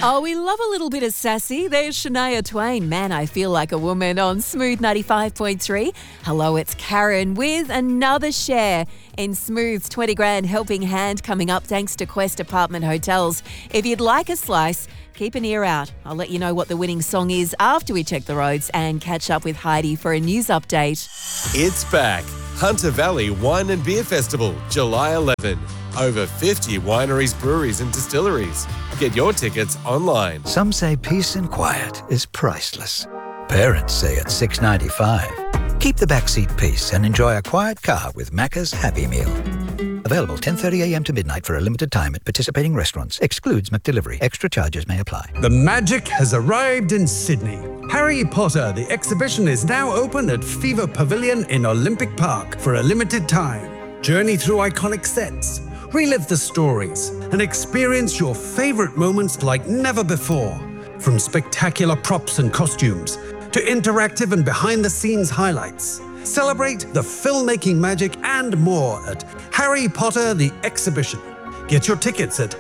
Oh, we love a little bit of sassy. There's Shania Twain. Man, I feel like a woman on Smooth 95.3. Hello, it's Karen with another share in Smooth's 20 grand helping hand coming up thanks to Quest Apartment Hotels. If you'd like a slice, keep an ear out. I'll let you know what the winning song is after we check the roads and catch up with Heidi for a news update. It's back. Hunter Valley Wine and Beer Festival, July 11. Over 50 wineries, breweries and distilleries. Get your tickets online. Some say peace and quiet is priceless. Parents say it's $6.95. Keep the backseat peace and enjoy a quiet car with Macca's Happy Meal. Available 10:30 a.m. to midnight for a limited time at participating restaurants. Excludes McDelivery. Extra charges may apply. The magic has arrived in Sydney. Harry Potter, the exhibition, is now open at Fever Pavilion in Olympic Park for a limited time. Journey through iconic sets, relive the stories, and experience your favourite moments like never before. From spectacular props and costumes to interactive and behind-the-scenes highlights. Celebrate the filmmaking magic and more at Harry Potter the Exhibition. Get your tickets at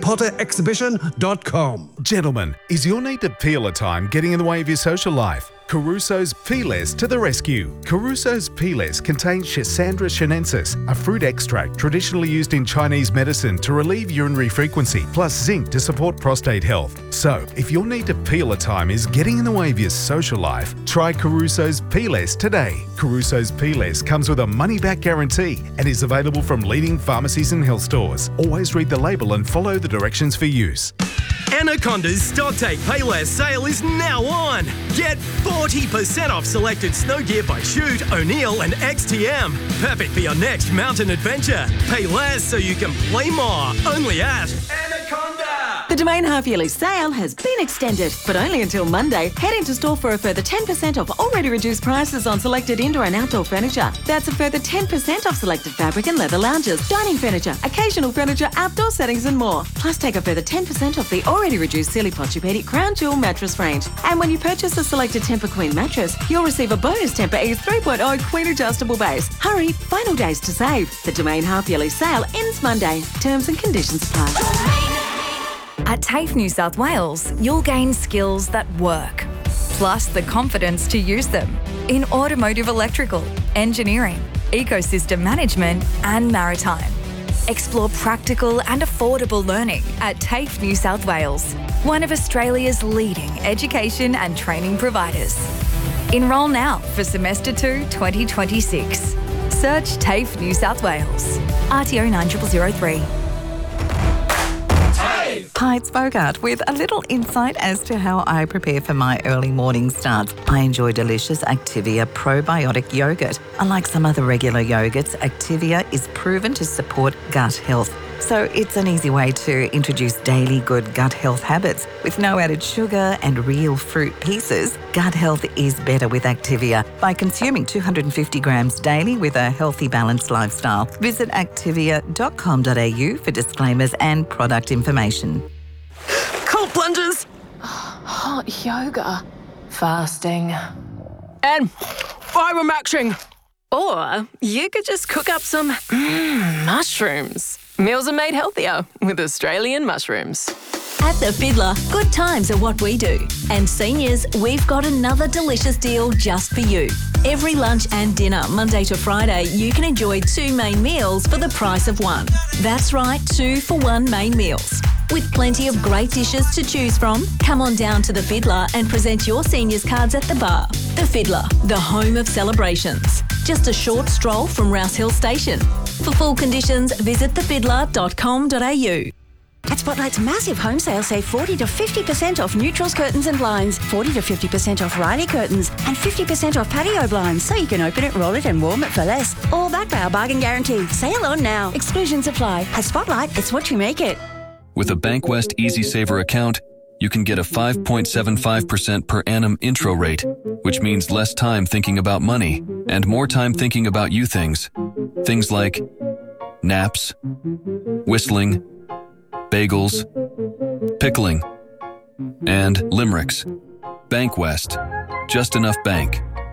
harrypotterexhibition.com. Gentlemen, is your need to peel a time getting in the way of your social life? Caruso's Peelers to the rescue. Caruso's Peelers contain Schisandra chinensis, a fruit extract traditionally used in Chinese medicine to relieve urinary frequency, plus zinc to support prostate health. So, if your need to peel a time is getting in the way of your social life, try Caruso's Peelers today. Caruso's Peelers comes with a money-back guarantee and is available from leading pharmacies and health stores. Always read the label and follow the directions for use. Anaconda's Stock Take Payless sale is now on. Get 40% off selected snow gear by Shoot, O'Neill and XTM. Perfect for your next mountain adventure. Pay less so you can play more. Only at Anaconda. The Domain half-yearly sale has been extended, but only until Monday. Head into store for a further 10% off already reduced prices on selected indoor and outdoor furniture. That's a further 10% off selected fabric and leather lounges, dining furniture, occasional furniture, outdoor settings and more. Plus take a further 10% off the already reduced Silly Posturepedic Crown Jewel mattress range. And when you purchase a selected Tempur Queen mattress, you'll receive a bonus Tempur Ease 3.0 Queen adjustable base. Hurry, final days to save. The Domain half-yearly sale ends Monday. Terms and conditions apply. At TAFE New South Wales, you'll gain skills that work, plus the confidence to use them in automotive electrical, engineering, ecosystem management and maritime. Explore practical and affordable learning at TAFE New South Wales, one of Australia's leading education and training providers. Enrol now for Semester 2 2026. Search TAFE New South Wales. RTO 9003. Hi, it's Bogart with a little insight as to how I prepare for my early morning starts. I enjoy delicious Activia probiotic yogurt. Unlike some other regular yogurts, Activia is proven to support gut health. So it's an easy way to introduce daily good gut health habits. With no added sugar and real fruit pieces, gut health is better with Activia by consuming 250 grams daily with a healthy, balanced lifestyle. Visit activia.com.au for disclaimers and product information. Cold plunges, hot yoga, fasting, and biomaxing. Or you could just cook up some mushrooms. Meals are made healthier with Australian mushrooms. At The Fiddler, good times are what we do. And seniors, we've got another delicious deal just for you. Every lunch and dinner, Monday to Friday, you can enjoy 2 main meals for the price of 1. That's right, 2 for 1 main meals. With plenty of great dishes to choose from, come on down to The Fiddler and present your seniors cards at the bar. The Fiddler, the home of celebrations. Just a short stroll from Rouse Hill Station. For full conditions, visit thefiddler.com.au. At Spotlight's massive home sale, save 40 to 50% off neutrals, curtains and blinds, 40 to 50% off Riley curtains, and 50% off patio blinds, so you can open it, roll it and warm it for less. All backed by our bargain guarantee. Sale on now. Exclusions apply. At Spotlight, it's what you make it. With a Bankwest Easy Saver account, you can get a 5.75% per annum intro rate, which means less time thinking about money and more time thinking about you things. Things like naps, whistling, bagels, pickling, and limericks. Bankwest. Just enough bank.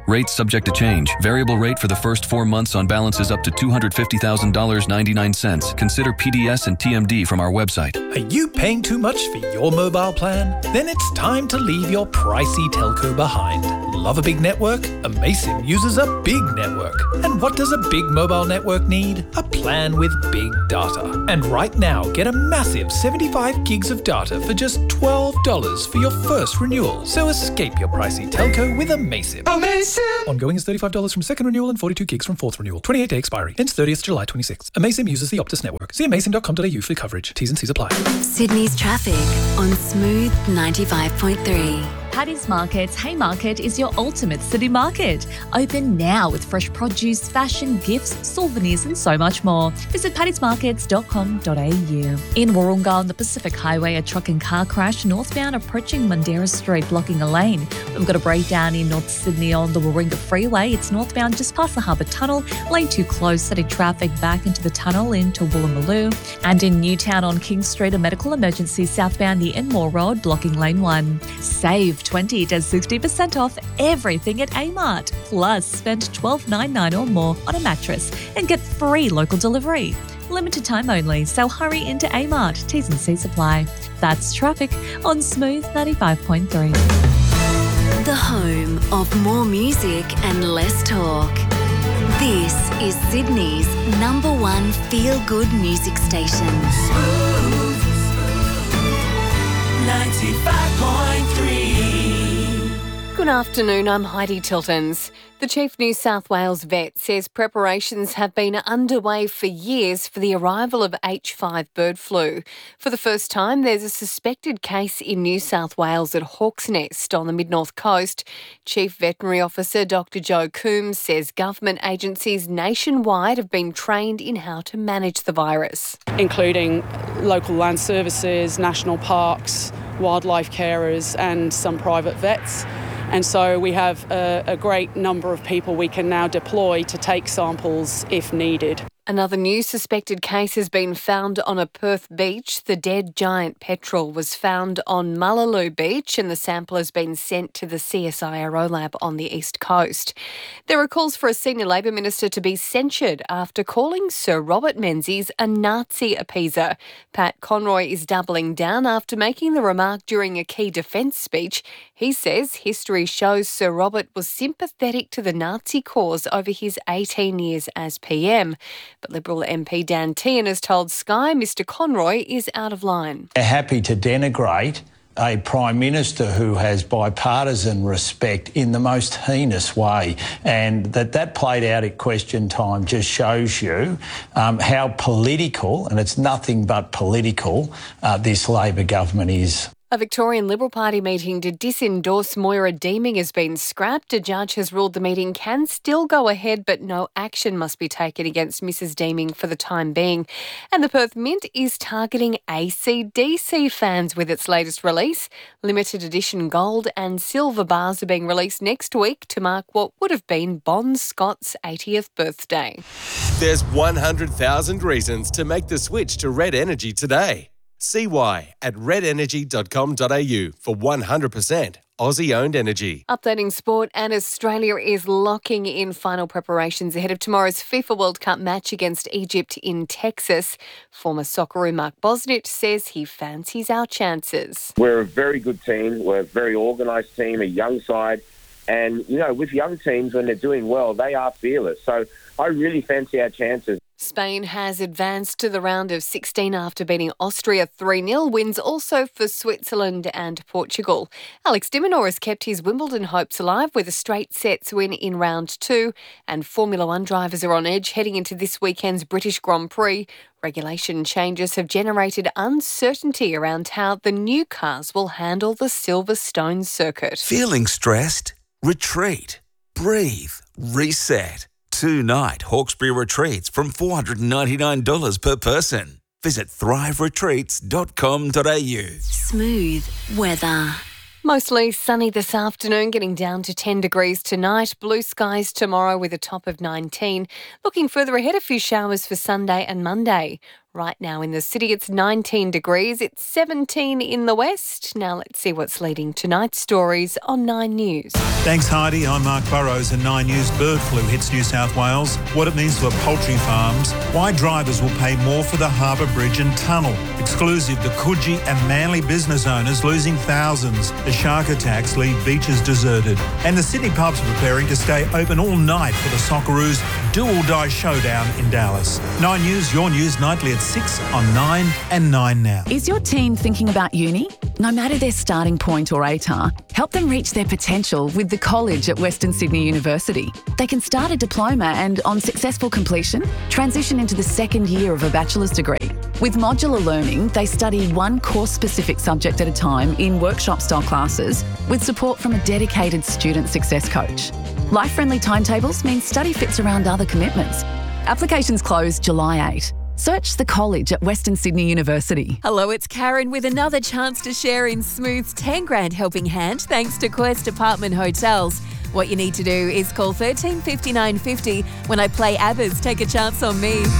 Rates subject to change. Variable rate for the first 4 months on balances up to $250,000.99. Consider PDS and TMD from our website. Are you paying too much for your mobile plan? Then it's time to leave your pricey telco behind. Love a big network? Amaysim uses a big network. And what does a big mobile network need? A plan with big data. And right now, get a massive 75 gigs of data for just $12 for your first renewal. So escape your pricey telco with Amaysim. Amaysim! Ongoing is $35 from second renewal and 42 gigs from fourth renewal. 28-day expiry. Ends 30th July 26. Amaysim uses the Optus network. See amaysim.com.au for coverage. T's and C's apply. Sydney's traffic on Smooth 95.3. Paddy's Market's Haymarket is your ultimate city market. Open now with fresh produce, fashion, gifts, souvenirs and so much more. Visit paddysmarkets.com.au. In Warringah on the Pacific Highway, a truck and car crash northbound approaching Mundera Street, blocking a lane. We've got a breakdown in North Sydney on the Warringah Freeway. It's northbound just past the Harbour Tunnel. Lane 2 closed, setting traffic back into the tunnel into Woolloomooloo. And in Newtown on King Street, a medical emergency southbound the Enmore Road, blocking lane 1. Save 20 to 60% off everything at Amart. Plus, spend $12.99 or more on a mattress and get free local delivery. Limited time only, so hurry into Amart. T's and C's apply. That's traffic on Smooth 95.3. The home of more music and less talk. This is Sydney's #1 feel-good music station. Smooth 95.3. Good afternoon, I'm Heidi Tiltons. The Chief New South Wales vet says preparations have been underway for years for the arrival of H5 bird flu. For the first time, there's a suspected case in New South Wales at Hawk's Nest on the mid-north coast. Chief Veterinary Officer Dr Joe Coombs says government agencies nationwide have been trained in how to manage the virus, including local land services, national parks, wildlife carers and some private vets. And so we have a great number of people we can now deploy to take samples if needed. Another new suspected case has been found on a Perth beach. The dead giant petrel was found on Mullaloo Beach and the sample has been sent to the CSIRO lab on the East Coast. There are calls for a senior Labor minister to be censured after calling Sir Robert Menzies a Nazi appeaser. Pat Conroy is doubling down after making the remark during a key defence speech. He says history shows Sir Robert was sympathetic to the Nazi cause over his 18 years as PM. But Liberal MP Dan Tehan has told Sky Mr Conroy is out of line. They're happy to denigrate a Prime Minister who has bipartisan respect in the most heinous way. And that played out at question time just shows you how political, and it's nothing but political, this Labor government is. A Victorian Liberal Party meeting to disendorse Moira Deeming has been scrapped. A judge has ruled the meeting can still go ahead, but no action must be taken against Mrs Deeming for the time being. And the Perth Mint is targeting AC/DC fans with its latest release. Limited edition gold and silver bars are being released next week to mark what would have been Bon Scott's 80th birthday. There's 100,000 reasons to make the switch to Red Energy today. See why at redenergy.com.au for 100% Aussie-owned energy. Updating sport, and Australia is locking in final preparations ahead of tomorrow's FIFA World Cup match against Egypt in Texas. Former Socceroo Mark Bosnich says he fancies our chances. We're a very good team. We're a very organised team, a young side. And, you know, with young teams, when they're doing well, they are fearless. So I really fancy our chances. Spain has advanced to the round of 16 after beating Austria 3-0. Wins also for Switzerland and Portugal. Alex de Minaur has kept his Wimbledon hopes alive with a straight sets win in round 2. And Formula One drivers are on edge heading into this weekend's British Grand Prix. Regulation changes have generated uncertainty around how the new cars will handle the Silverstone circuit. Feeling stressed? Retreat. Breathe. Reset. 2-night Hawkesbury retreats from $499 per person. Visit thriveretreats.com.au. Smooth weather. Mostly sunny this afternoon, getting down to 10 degrees tonight. Blue skies tomorrow with a top of 19. Looking further ahead, a few showers for Sunday and Monday. Right now in the city, it's 19 degrees. It's 17 in the west. Now let's see what's leading tonight's stories on 9 News. Thanks, Heidi. I'm Mark Burrows, and 9 News. Bird flu hits New South Wales. What it means for poultry farms. Why drivers will pay more for the Harbour Bridge and tunnel. Exclusive, the Coogee and Manly business owners losing thousands. The shark attacks leave beaches deserted. And the Sydney pubs preparing to stay open all night for the Socceroos' do-or-die showdown in Dallas. 9 News, your news nightly at 6 on 9 and 9 Now. Is your teen thinking about uni? No matter their starting point or ATAR, help them reach their potential with the College at Western Sydney University. They can start a diploma and, on successful completion, transition into the second year of a bachelor's degree. With modular learning, they study one course-specific subject at a time in workshop-style classes with support from a dedicated student success coach. Life-friendly timetables mean study fits around other commitments. Applications close July 8. Search the College at Western Sydney University. Hello, it's Karen with another chance to share in Smooth's 10 grand helping hand thanks to Quest Apartment Hotels. What you need to do is call 13 59 50 when I play ABBA's Take a Chance on Me.